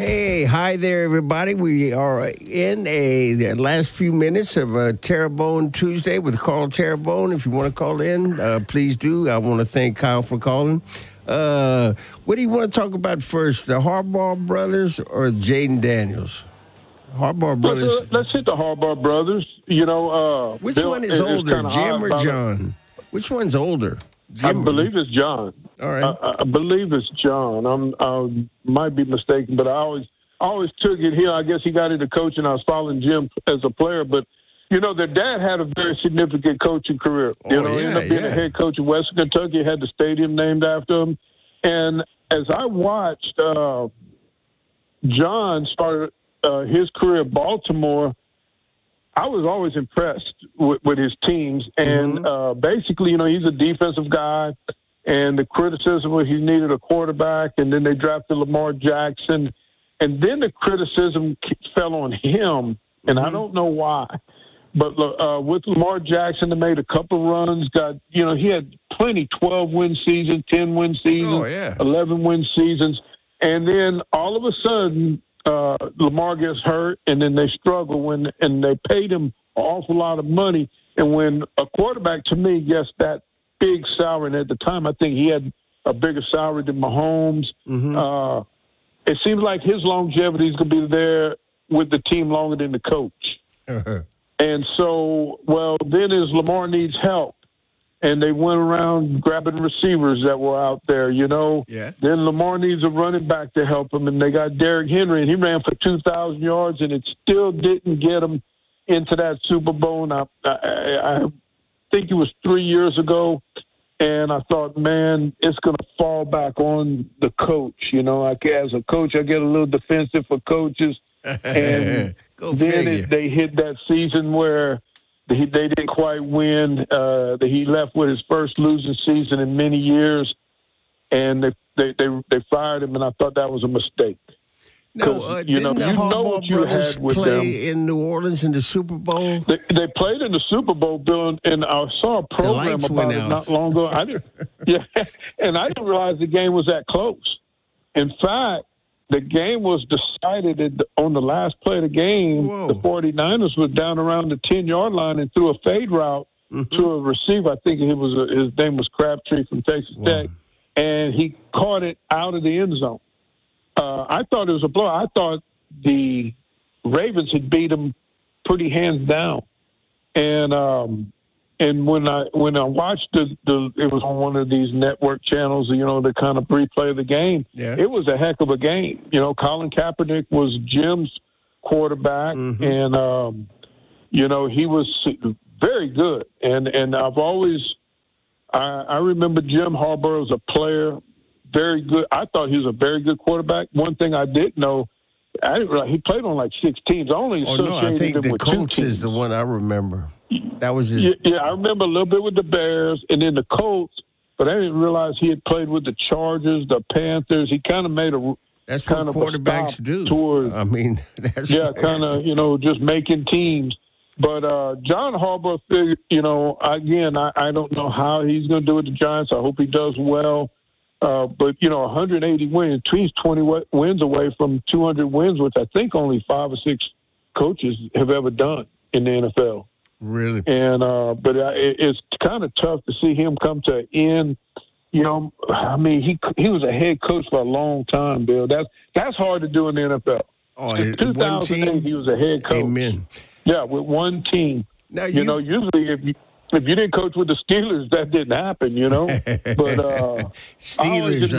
Hey, hi there, everybody. We are in the last few minutes of Terrebonne Tuesday with Carl Terrebonne. If you want to call in, please do. I want to thank Kyle for calling. What do you want to talk about first, the Harbaugh brothers or Jaden Daniels? Harbaugh brothers. Let's hit the Harbaugh brothers. Which Bill one is older, kinda Jim hot or about it. John? Which one's older? I Jim. believe it's John. All right. I believe it's John. I might be mistaken, but I always took it here. I guess he got into coaching. I was following Jim as a player, but their dad had a very significant coaching career. He ended up being a head coach in Western Kentucky. Had the stadium named after him. And as I watched John start his career at Baltimore, I was always impressed with his teams. And basically, he's a defensive guy. And the criticism was he needed a quarterback. And then they drafted Lamar Jackson. And then the criticism fell on him. And I don't know why. But with Lamar Jackson, they made a couple runs. He had plenty, 12-win seasons, 10-win seasons, 11-win seasons. And then all of a sudden, Lamar gets hurt, and then they struggle and they paid him an awful lot of money. And when a quarterback, to me, gets that big salary, and at the time I think he had a bigger salary than Mahomes, it seems like his longevity is going to be there with the team longer than the coach. And so, then as Lamar needs help, and they went around grabbing receivers that were out there, Then Lamar needs a running back to help him, and they got Derrick Henry, and he ran for 2,000 yards, and it still didn't get him into that Super Bowl. And I think it was 3 years ago, and I thought, man, it's going to fall back on the coach. As a coach, I get a little defensive for coaches, and then they hit that season where they didn't quite win. He left with his first losing season in many years, and they fired him, and I thought that was a mistake. No, didn't the Harbaugh brothers play in New Orleans in the Super Bowl? They played in the Super Bowl, Bill, and I saw a program about it not long ago. And I didn't realize the game was that close. In fact, the game was decided on the last play of the game. Whoa. The 49ers were down around the 10-yard line and threw a fade route to a receiver. I think his name was Crabtree from Texas Tech, and he caught it out of the end zone. I thought it was a blow. I thought the Ravens had beat them pretty hands down. And when I watched it was on one of these network channels, the kind of replay of the game. Yeah. It was a heck of a game. Colin Kaepernick was Jim's quarterback, and he was very good. And I've always I remember Jim Harbaugh as a player. Very good. I thought he was a very good quarterback. One thing I didn't know, he played on like 6 teams. I only associated I think him the with Colts 2 teams. is the one I remember. That was his. Yeah, I remember a little bit with the Bears and then the Colts, but I didn't realize he had played with the Chargers, the Panthers. He kind of made a that's kind what of quarterbacks do. Toward, that's kind of just making teams. But John Harbaugh, again, I don't know how he's going to do with the Giants. I hope he does well. But 180 wins, he's 20 wins away from 200 wins, which I think only 5 or 6 coaches have ever done in the NFL. Really? And but it's kind of tough to see him come to an end. He was a head coach for a long time, Bill. That's hard to do in the NFL. Oh, in 2008, he was a head coach. Amen. Yeah, with one team. Now usually if you didn't coach with the Steelers, that didn't happen. But Steelers.